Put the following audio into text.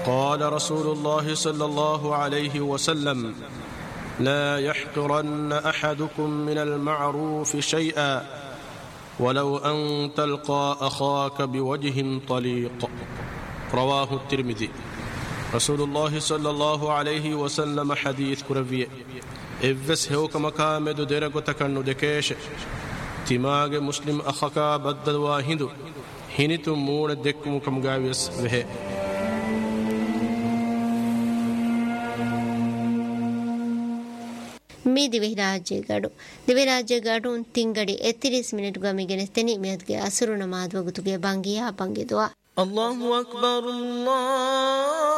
قال رسول الله صلى الله عليه وسلم لا يحقرن أحدكم من المعروف شيئا ولو أن تلقى أخاك بوجه طليق. رواه الترمذي. رسول الله صلى الله عليه وسلم حديث كربيه إفس هوك مكامد درغو تكنو دكيش تماغ مسلم أخاكا بدد واهندو هنتو مون دكمو كمغاويس وهي. ಮೀ ದಿವಿರಾಜ್ಯ ಗಡು ತಿಂಗಡಿ 30 ಮಿನಿಟ್ ಗಮಿಗೆನೆ ತೆನಿ ಮೇದ್ಗೆ ಅಸುರುನ ಮಾದ್ವಗುತುಗೆ ಬಂಗಿಯಾ ಬಂಗಿದ್ವಾ. الله أكبر الله